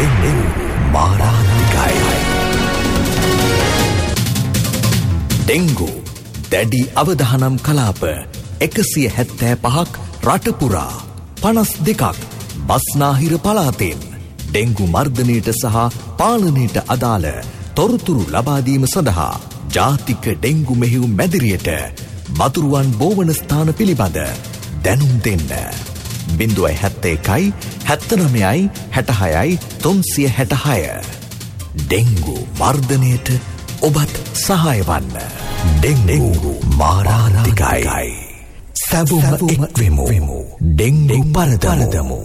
Dengue මාරාන්තිකයි. Dengue දැඩි අවධානම් කලාප 175ක් රටපුරා 52ක් බස්නාහිර පළාතෙන් dengue මර්ධනයට සහ පාලනයට අදාළ තොරතුරු ලබාදීම සඳහා ජාතික ඩෙංගු මෙහෙයුම් මැදිරියට මතුරුවන් බෝවන ස්ථාන පිළිබඳ දැනුම් දෙන්න 071 79 66 366 ඩෙංගු මර්ධනයට ඔබත් සහාය වන්න. ඩෙංගු මාරාන්තිකයි. සැබොම එක්වෙමු. ඩෙංගු පරදමු.